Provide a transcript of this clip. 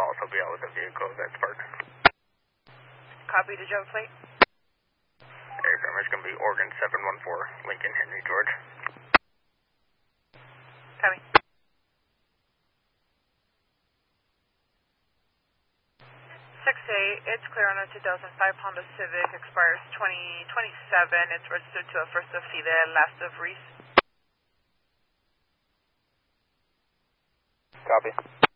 also be out with a vehicle that's parked. Copy, did you have a plate? Airframe is going to be Oregon 714, Lincoln Henry George. Copy. 6-8, it's clear on a 2005 Honda Civic, expires 2027. It's registered to a first of Fidel, last of Reese. Copy.